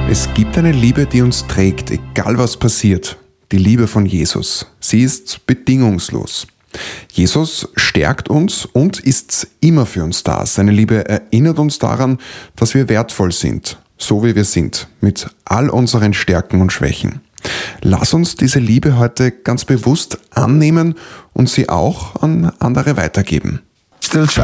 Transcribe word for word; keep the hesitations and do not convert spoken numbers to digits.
Es gibt eine Liebe, die uns trägt, egal was passiert. Die Liebe von Jesus. Sie ist bedingungslos. Jesus stärkt uns und ist immer für uns da. Seine Liebe erinnert uns daran, dass wir wertvoll sind, so wie wir sind, mit all unseren Stärken und Schwächen. Lass uns diese Liebe heute ganz bewusst annehmen und sie auch an andere weitergeben. Still try.